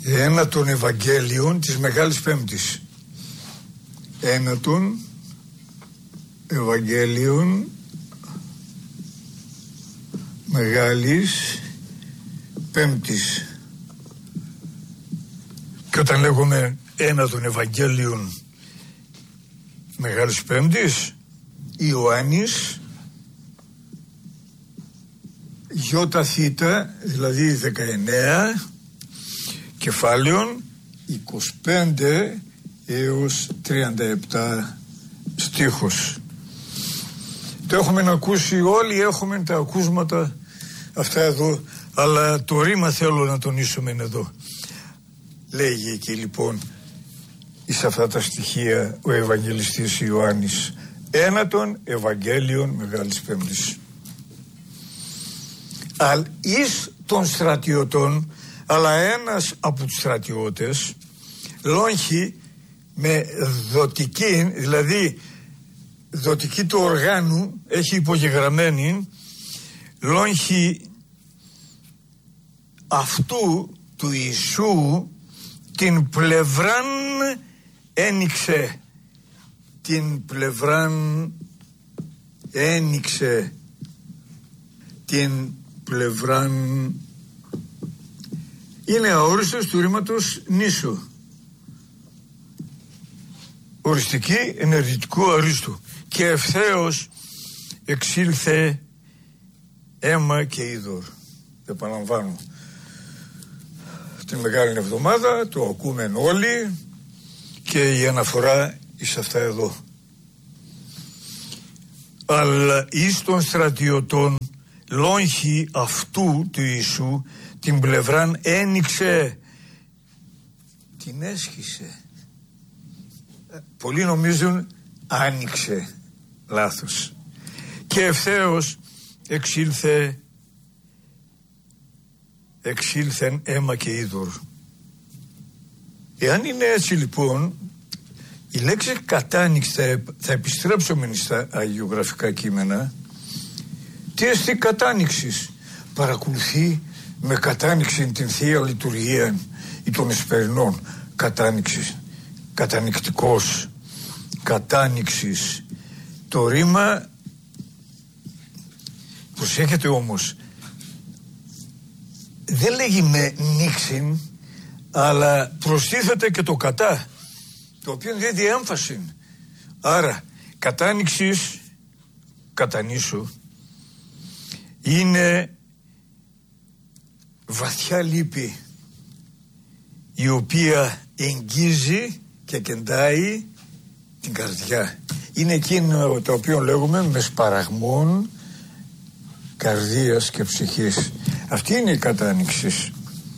Ένα των Ευαγγέλιων της Μεγάλης Πέμπτης. Ένα των Ευαγγέλιων Μεγάλης Πέμπτης. Και όταν λέγουμε ένα των Ευαγγέλιων Μεγάλης Πέμπτης, Ιωάννης ΙΘ, δηλαδή 19 κεφάλαιων, 25 έως 37 στίχους. Το έχουμε να ακούσει όλοι, έχουμε τα ακούσματα αυτά εδώ, αλλά το ρήμα θέλω να τονίσουμε εδώ. Λέγει εκεί λοιπόν εις αυτά τα στοιχεία ο Ευαγγελιστής Ιωάννης, ένα των Ευαγγέλιων Μεγάλης Πέμπτης. Εις των στρατιωτών, αλλά ένας από τους στρατιώτες λόγχει με δοτική, δηλαδή δοτική του οργάνου έχει υπογεγραμμένη, λόγχει αυτού του Ιησού την πλευράν ένοιξε, την πλευράν ένοιξε, την πλευράν είναι αόριστος του ρήματος νήσου, οριστική ενεργητικού αρίστου, και ευθέως εξήλθε αίμα και είδωρ. Επαναλαμβάνω, τη Μεγάλη Εβδομάδα το ακούμε όλοι και η αναφορά εις αυτά εδώ. Αλλά εις των στρατιωτών λόγχη αυτού του Ιησού την πλευράν ένοιξε, την έσχισε. Πολλοί νομίζουν άνοιξε, λάθος. Και ευθέως εξήλθεν αίμα και είδωρ. Εάν είναι έτσι λοιπόν, η λέξη κατάνοιξη, θα επιστρέψουμε στα αγιογραφικά κείμενα. Τι εστί κατάνοιξης? Παρακολουθεί με κατάνοιξη την Θεία Λειτουργία ή των Εσπερινών. Κατάνοιξης, κατανοικτικός, κατάνοιξης. Το ρήμα, προσέχετε όμως, δεν λέγει με νίξιν, αλλά προστίθεται και το κατά, το οποίο δίδει έμφαση. Άρα κατάνοιξης, κατανήσου, είναι βαθιά λύπη η οποία εγγίζει και κεντάει την καρδιά. Είναι εκείνο το οποίο λέγουμε με σπαραγμόν καρδίας και ψυχής. Αυτή είναι η κατάνοιξη.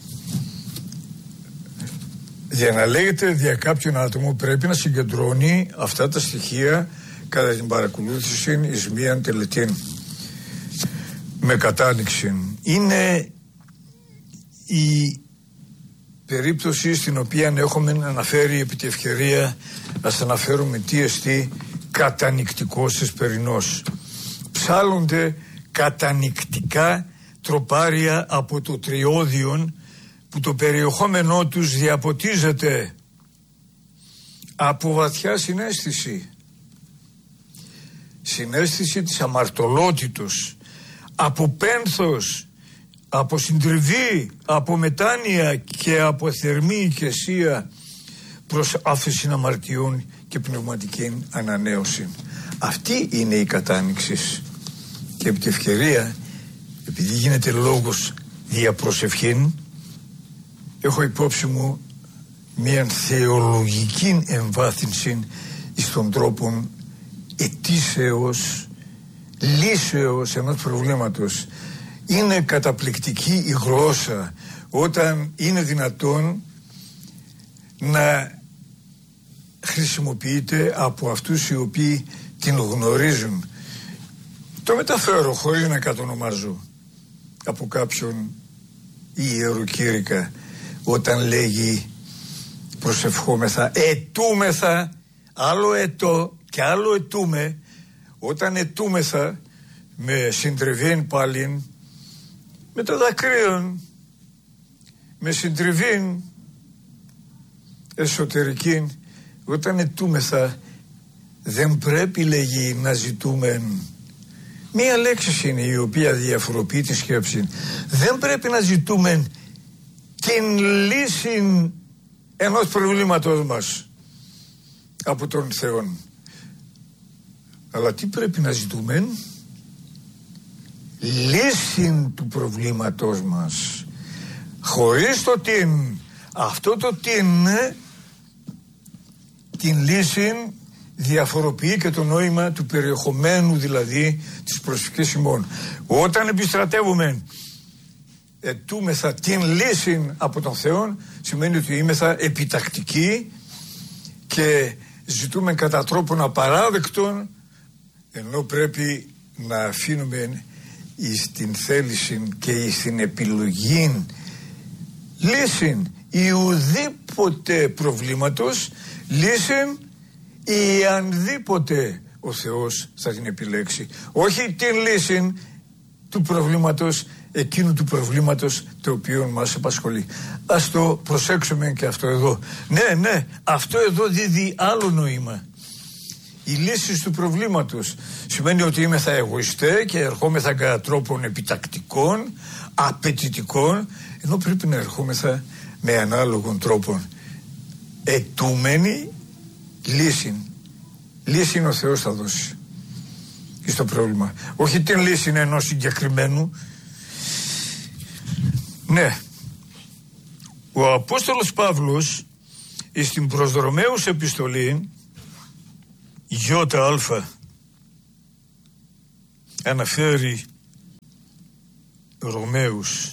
Για να λέγεται δια κάποιον άτομο πρέπει να συγκεντρώνει αυτά τα στοιχεία κατά την παρακολούθηση εις μίαν τελετήν. Με κατάνοιξη είναι η περίπτωση στην οποία έχουμε αναφέρει επί τη ευκαιρία, ας αναφέρουμε τι εστί κατανοικτικός εσπερινός. Ψάλλονται κατανοικτικά τροπάρια από το τριώδιον που το περιεχόμενό τους διαποτίζεται από βαθιά συναίσθηση της αμαρτωλότητος, από πένθος, από συντριβή, από μετάνοια και από θερμή οικεσία προς άφεση αμαρτιών και πνευματική ανανέωση. Αυτή είναι η κατάνοιξη. Και επί τη ευκαιρία, επειδή γίνεται λόγος δια προσευχήν, έχω υπόψη μου μια θεολογική εμβάθυνση εις των τρόπων ετήσεως, λύσεως ενός προβλήματος. Είναι καταπληκτική η γλώσσα όταν είναι δυνατόν να χρησιμοποιείται από αυτούς οι οποίοι την γνωρίζουν. Το μεταφέρω χωρίς να κατονομάζω από κάποιον ιεροκήρυκα όταν λέγει προσευχόμεθα, ετούμεθα, άλλο ετώ και άλλο ετούμε. Όταν ετούμεθα με συντριβήν πάλιν, με το δακρύον, με συντριβήν εσωτερική, όταν ετούμεθα, δεν πρέπει, λέγει, να ζητούμε. Μία λέξη είναι η οποία διαφοροποιεί τη σκέψη. Δεν πρέπει να ζητούμε την λύση ενός προβλήματος μας από τον Θεό. Αλλά τι πρέπει να ζητούμε? Λύση του προβλήματος μας. Χωρίς το την, αυτό το την λύση διαφοροποιεί και το νόημα του περιεχομένου, δηλαδή της προσευχής ημών. Όταν επιστρατεύουμε ετούμεθα την λύση από τον Θεό, σημαίνει ότι είμεθα επιτακτικοί και ζητούμε κατά τρόπον απαράδεκτον, ενώ πρέπει να αφήνουμε στην θέληση και στην επιλογή λύση ουδήποτε προβλήματος, λύση ή ανδήποτε ο Θεός θα την επιλέξει. Όχι την λύση του προβλήματος, εκείνου του προβλήματος το οποίο μας απασχολεί. Ας το προσέξουμε και αυτό εδώ. Ναι, αυτό εδώ δίδει άλλο νόημα. Η λύση του προβλήματος σημαίνει ότι είμεθα εγωιστέ και ερχόμεθα κατά τρόπον επιτακτικών, απαιτητικών, ενώ πρέπει να ερχόμεθα με ανάλογον τρόπον. Ετούμενη λύση. Λύση ο Θεός θα δώσει στο πρόβλημα. Όχι την λύση ενός συγκεκριμένου. Ναι. Ο Απόστολος Παύλος στην προς Ρωμαίους επιστολή ΙΑ αναφέρει Ρωμαίους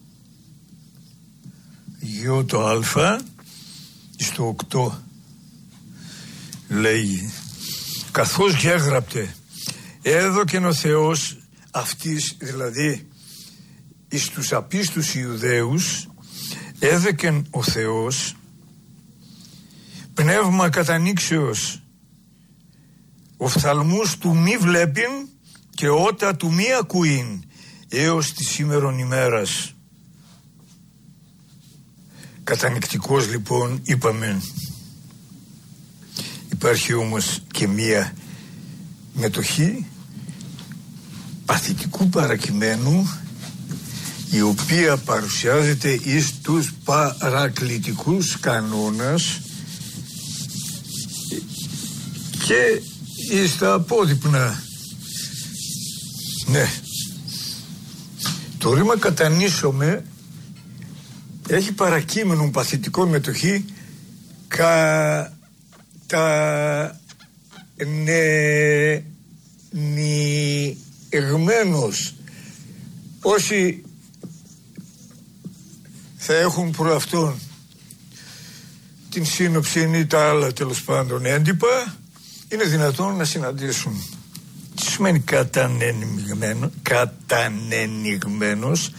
ΙΑ στο 8 λέει, καθώς και έγραπτε, έδωκεν ο Θεός αυτής, δηλαδή εις τους απίστους Ιουδαίους έδωκεν ο Θεός πνεύμα κατανήξεως, οφθαλμούς του μη βλέπειν και ότα του μη ακούειν έως τη σήμερον ημέρας. Κατανυκτικός λοιπόν είπαμε. Υπάρχει όμως και μία μετοχή παθητικού παρακειμένου, η οποία παρουσιάζεται εις τους παρακλητικούς κανόνες και εις τα απόδειπνα. Ναι, το ρήμα κατανήσωμε έχει παρακείμενο παθητικό μετοχή κατανεγμένος. Όσοι θα έχουν προ αυτόν την σύνοψη ή τα άλλα τέλος πάντων έντυπα, είναι δυνατόν να συναντήσουν. Τι σημαίνει κατανενιγμένος?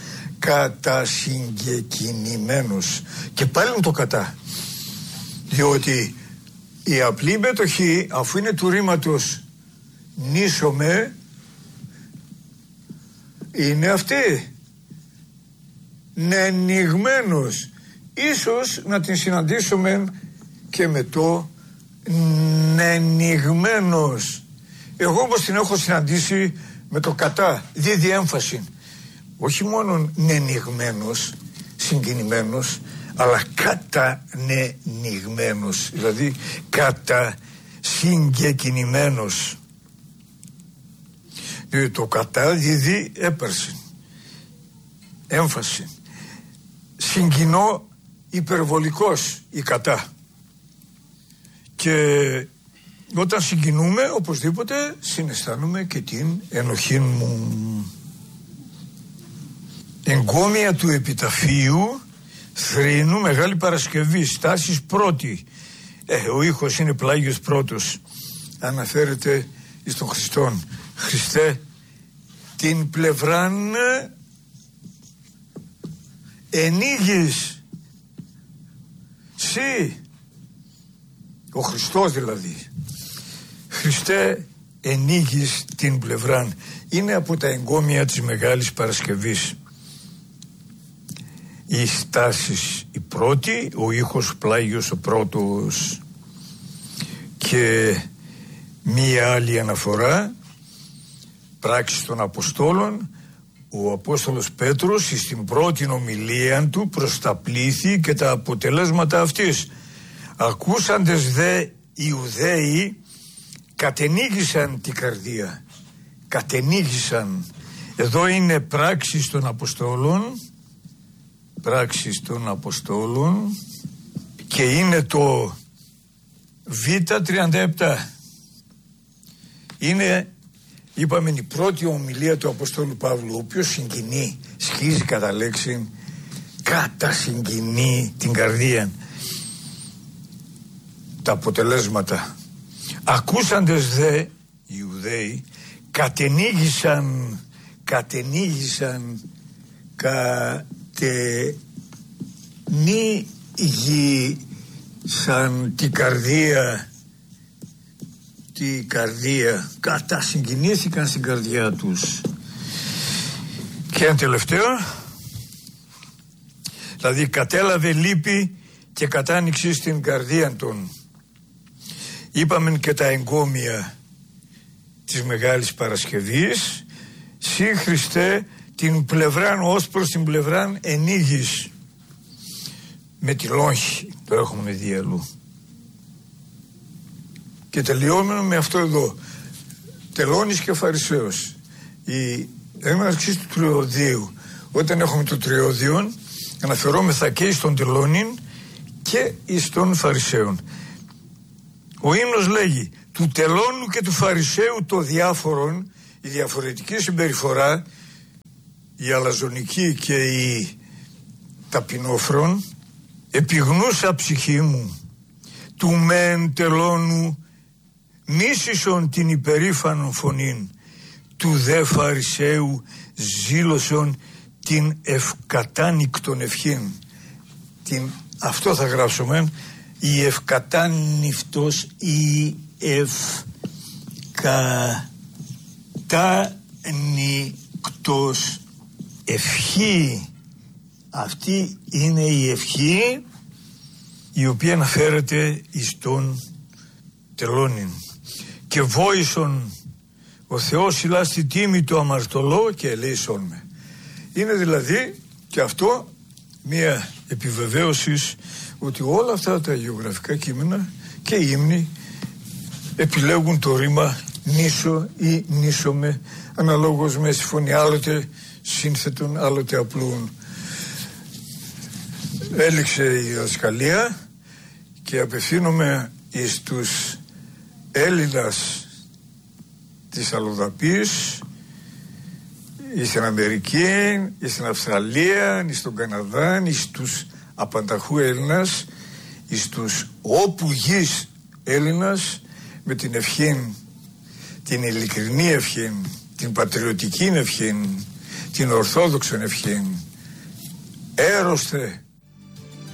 Κατασυγκεκινημένος. Και πάλι είναι το κατά. Διότι η απλή μετοχή, αφού είναι του ρήματος νήσομαι, είναι αυτή. Νενιγμένος. Ίσως να την συναντήσουμε και με το νενιγμένος. Εγώ όμως την έχω συναντήσει με το κατά, δίδει έμφαση. Όχι μόνο νενιγμένος, συγκινημένος, αλλά κατανενιγμένος, δηλαδή κατασυγκεκινημένος. Διότι το κατά δίδει έπαρση, έμφαση. Συγκινώ υπερβολικός η κατά. Και όταν συγκινούμε, οπωσδήποτε συναισθάνουμε και την ενοχή μου. Εγκόμια του επιταφείου Θρήνου Μεγάλη Παρασκευή, στάσεις πρώτη. Ο ήχος είναι πλάγιος πρώτος. Αναφέρεται εις τον Χριστόν. Χριστέ, την πλευράν ενίγεις σύ, ο Χριστός δηλαδή. Χριστέ, ενίγεις την πλευράν. Είναι από τα εγκόμια της Μεγάλης Παρασκευής. οι στάσεις η πρώτη, ο ήχος πλάγιος ο πρώτος. Και μία άλλη αναφορά, πράξεις των Αποστόλων, ο Απόστολος Πέτρος στην πρώτη ομιλία του προς τα πλήθη και τα αποτελέσματα αυτής. Ακούσαντες δε Ιουδαίοι κατενίγησαν την καρδία. Κατενίγησαν. Εδώ είναι πράξεις των Αποστόλων, πράξεις των Αποστόλων, και είναι το Β37. Είναι, είπαμε, η πρώτη ομιλία του Αποστόλου Παύλου, ο οποίος συγκινεί, σχίζει κατά λέξη, κατασυγκινεί την καρδία. Τα αποτελέσματα. Ακούσαντες δε Ιουδαίοι κατενίγησαν την καρδία, κατασυγκινήθηκαν στην καρδιά τους. Και ένα τελευταίο, δηλαδή κατέλαβε λύπη και κατάνοιξε στην καρδία των. Είπαμε και τα εγκόμια της Μεγάλης Παρασκευής. Συ Χριστέ την πλευράν ως προς την πλευράν ενίγης. Με τη λόγχη το έχουμε δει αλλού. Και τελειώνουμε με αυτό εδώ. Τελώνης και Φαρισαίος. Η έναρξη του τριωδίου. Όταν έχουμε το τριώδιον, αναφερόμεθα και στον τελώνην και στον Φαρισαίον. Ο ύμνος λέγει του τελώνου και του Φαρισαίου το διάφορον, η διαφορετική συμπεριφορά, η αλαζονική και η ταπεινόφρον, επιγνούσα ψυχή μου, του μεν τελώνου μίσησον την υπερήφανον φωνήν, του δε Φαρισαίου ζήλωσον την ευκατάνικτον ευχήν. Αυτό θα γράψουμε, η ευκατάνικτος, η ευκατάνικτος ευχή. Αυτή είναι η ευχή η οποία αναφέρεται εις τον τελώνην. Και βόησον ο Θεός ηλά στη τίμη το αμαρτωλό και ελέησον με. Είναι δηλαδή και αυτό μία επιβεβαίωση ότι όλα αυτά τα γεωγραφικά κείμενα και οι ύμνοι επιλέγουν το ρήμα νήσο ή νήσομε, αναλόγως με συμφωνία, άλλοτε σύνθετον, άλλοτε απλούν. Έληξε η διδασκαλία και απευθύνομαι εις τους Έλληνας της Αλλοδαπής, εις την Αμερική, εις την Αυστραλία, εις τον Καναδά, εις τους απανταχού Έλληνας, εις τους όπου γης Έλληνας, με την ευχήν, την ειλικρινή ευχήν, την πατριωτική ευχήν, την ορθόδοξον ευχήν. Έρωστε